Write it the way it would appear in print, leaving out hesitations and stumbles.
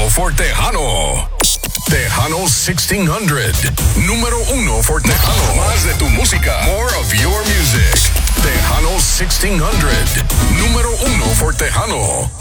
for Tejano. Tejano 1600. Número 1 for Tejano. Más de tu música. More of your music. Tejano 1600. Número 1 for Tejano.